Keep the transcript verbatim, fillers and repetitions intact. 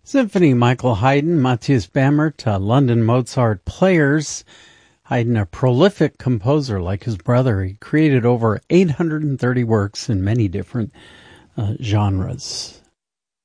Symphony, Michael Haydn, Matthias Bamert, uh, London Mozart players. Haydn, a prolific composer like his brother, he created over eight hundred thirty works in many different uh, genres.